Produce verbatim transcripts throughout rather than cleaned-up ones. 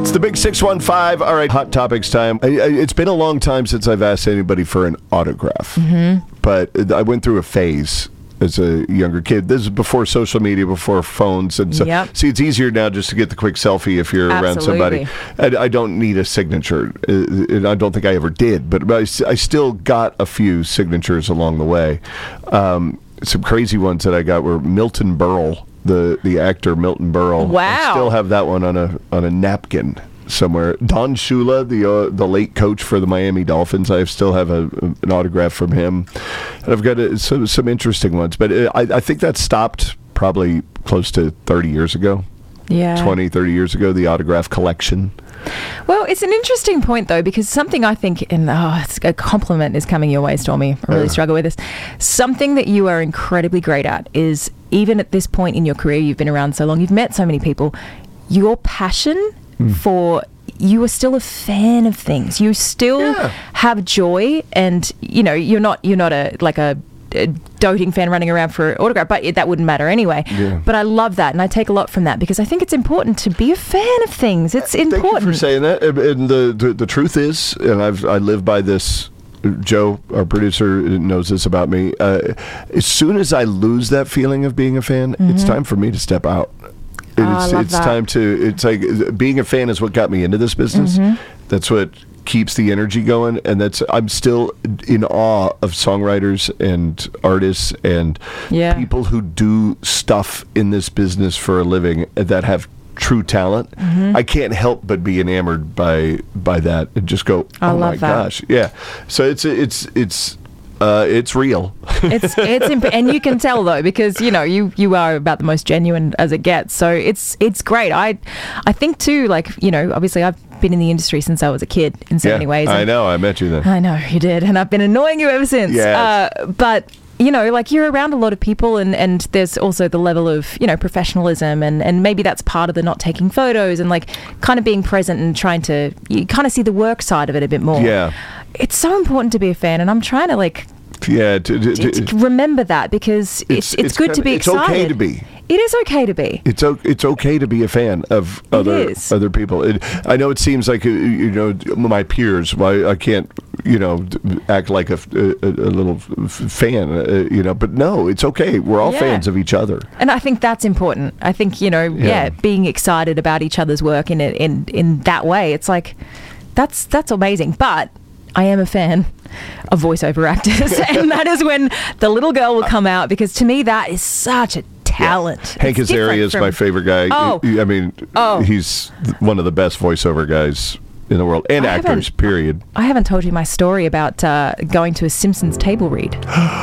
It's the Big six one five. All right, Hot Topics time. I, I, it's been a long time since I've asked anybody for an autograph. Mm-hmm. But I went through a phase as a younger kid. This is before social media, before phones. And so, yep. See, it's easier now just to get the quick selfie if you're Absolutely. around somebody. I, I don't need a signature. And I don't think I ever did. But I, I still got a few signatures along the way. Um, some crazy ones that I got were Milton Berle. The the actor Milton Berle. Wow. I still have that one on a on a napkin somewhere. Don Shula, the uh, the late coach for the Miami Dolphins. I still have a, an autograph from him. And I've got a, some some interesting ones, but it, I I think that stopped probably close to thirty years ago. Yeah. twenty, thirty years ago, the autograph collection. Well, it's an interesting point, though, because something I think, and oh, it's a compliment is coming your way, Stormy. I really uh. struggle with this. Something that you are incredibly great at is, even at this point in your career, you've been around so long, you've met so many people, your passion mm. for, you are still a fan of things. You still yeah. have joy, and, you know, you're not, you're not a, like a, a doting fan running around for an autograph, but it, that wouldn't matter anyway. Yeah. But I love that, and I take a lot from that, because I think it's important to be a fan of things. It's important. Thank you for saying that. And the, the, the truth is, and I've I live by this, Joe, our producer, knows this about me. Uh, as soon as I lose that feeling of being a fan, mm-hmm. it's time for me to step out. Oh, It's, I love it's that. time to, it's like, being a fan is what got me into this business. Mm-hmm. That's what keeps the energy going, and that's, I'm still in awe of songwriters and artists and Yeah. people who do stuff in this business for a living that have true talent. Mm-hmm. I can't help but be enamored by by that and just go, I oh my love that. gosh, yeah. So it's it's it's uh, it's real. It's it's imp- and you can tell, though, because you know you you are about the most genuine as it gets. So it's it's great. I I think too, like, you know, obviously I've been in the industry since I was a kid in so yeah, many ways. I know. I met you then. I know you did, and I've been annoying you ever since. Yes. Uh, but you know, like, you're around a lot of people, and, and there's also the level of, you know, professionalism, and, and maybe that's part of the not taking photos and, like, kind of being present and trying to, you kind of see the work side of it a bit more. Yeah. It's so important to be a fan, and I'm trying to, like, Yeah, to, to, to, to remember that, because it's, it's, it's good kinda, to be it's excited. okay to be. It is okay to be. It's o- it's okay to be a fan of It other is. other people. It, I know it seems like, uh, you know, my peers. Why I can't, you know, d- act like a, a, a little f- fan, uh, you know. But no, it's okay. We're all Yeah. fans of each other. And I think that's important. I think, you know, yeah, Yeah. being excited about each other's work in it, in in that way, it's like, that's that's amazing. But I am a fan of voiceover actors, and that is when the little girl will come out, because to me that is such a talent. Yeah. Hank It's Azaria different is from- my favorite guy. Oh. I mean, Oh. he's one of the best voiceover guys in the world, and I actors, haven't- period. I haven't told you my story about uh, going to a Simpsons table read.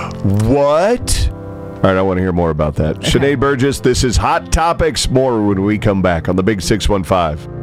What? All right, I want to hear more about that. Okay. Sinead Burgess, this is Hot Topics. More when we come back on the Big six one five.